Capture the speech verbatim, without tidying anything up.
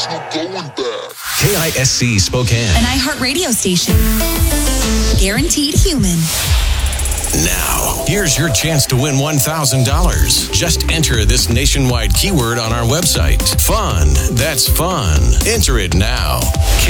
There's no going back. K I S C Spokane. An iHeartRadio station. Guaranteed human. Now, here's your chance to win one thousand dollars. Just enter this nationwide keyword on our website. Fun. That's fun. Enter it now. K